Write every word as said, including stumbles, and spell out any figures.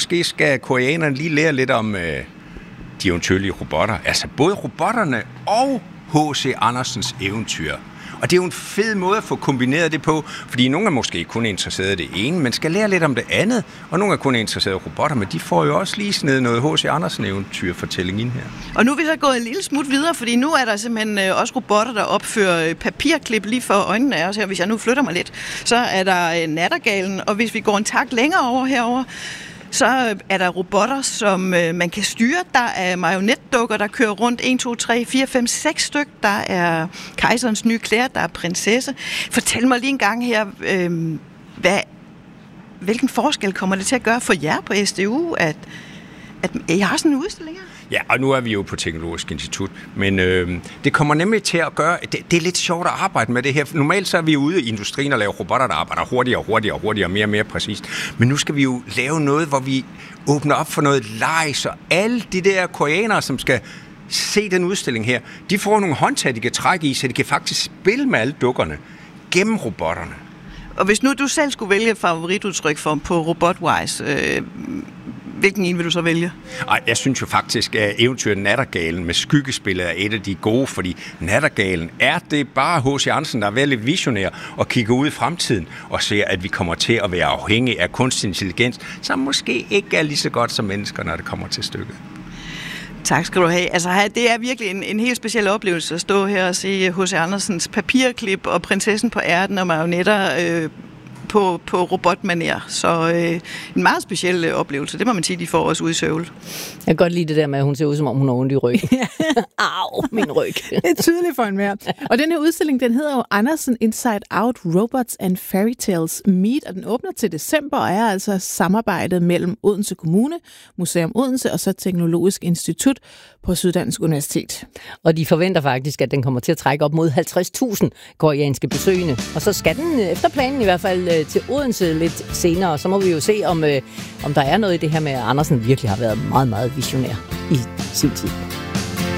måske skal koreanerne lige lære lidt om øh, de eventyrlige robotter. Altså både robotterne og H C Andersens eventyr. Og det er jo en fed måde at få kombineret det på, fordi nogle er måske kun interesseret i det ene, men skal lære lidt om det andet, og nogle er kun interesseret i robotter, men de får jo også lige sådan noget H C Andersen eventyr-fortælling ind her. Og nu er vi så gået en lille smut videre, fordi nu er der simpelthen også robotter, der opfører papirklip lige for øjnene af os her. Hvis jeg nu flytter mig lidt, så er der nattergalen, og hvis vi går en tak længere over herover, så er der robotter, som øh, man kan styre. Der er marionetdukker, der kører rundt en, to, tre, fire, fem, seks styk. Der er kejserens nye klæder, der er prinsesse. Fortæl mig lige en gang her, øh, hvad, hvilken forskel kommer det til at gøre for jer på S D U, at, at I har sådan en udstilling her? Ja, og nu er vi jo på Teknologisk Institut, men øh, det kommer nemlig til at gøre, det, det er lidt sjovt at arbejde med det her. Normalt så er vi ude i industrien og laver robotter, der arbejder hurtigere og hurtigere og hurtigere og mere og mere præcist. Men nu skal vi jo lave noget, hvor vi åbner op for noget leg, så alle de der koreanere, som skal se den udstilling her, de får nogle håndtag, de kan trække i, så de kan faktisk spille med alle dukkerne gennem robotterne. Og hvis nu du selv skulle vælge et favoritudtryk for på RobotWise, øh, hvilken en vil du så vælge? Ej, jeg synes jo faktisk, at eventyret Nattergalen med skyggespillet er et af de gode, fordi Nattergalen er det bare H C Andersen, der er veldig visionær og kigger ud i fremtiden og ser, at vi kommer til at være afhængige af kunstig intelligens, som måske ikke er lige så godt som mennesker, når det kommer til stykket. Tak skal du have. Altså, det er virkelig en, en helt speciel oplevelse at stå her og se H C Andersens papirklip og prinsessen på ærten og marionetter øh, på, på robotmanér. Så øh, en meget speciel øh, oplevelse. Det må man sige, de får også ude i Seoul. Jeg kan godt lide det der med, at hun ser ud, som om hun har ondt i ryggen. Au, min ryg. Det er tydeligt for en mere. Og den her udstilling, den hedder jo Andersen Inside Out, Robots and Fairy Tales Meet, og den åbner til december og er altså samarbejdet mellem Odense Kommune, Museum Odense og så Teknologisk Institut på Syddansk Universitet. Og de forventer faktisk, at den kommer til at trække op mod halvtreds tusind koreanske besøgende. Og så skal den efter planen i hvert fald til Odense lidt senere. Så må vi jo se, om, om der er noget i det her med, at Andersen virkelig har været meget, meget visionær i sin tid.